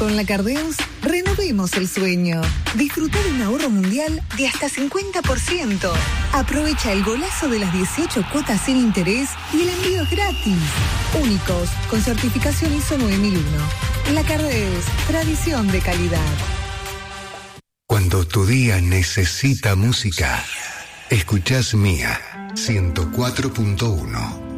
Con la Cardeus, renovemos el sueño. Disfruta de un ahorro mundial de hasta 50%. Aprovecha el golazo de las 18 cuotas sin interés y el envío es gratis. Únicos, con certificación ISO 9001. La Cardeus, tradición de calidad. Cuando tu día necesita música, escuchás Mía 104.1.